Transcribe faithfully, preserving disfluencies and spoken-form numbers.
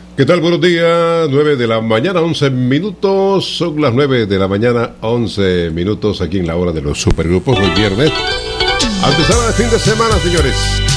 ¿Qué tal? Buenos días, nueve de la mañana, once minutos, son las nueve de la mañana, once minutos aquí en la hora de los supergrupos, hoy viernes. Antesala de fin de semana, señores.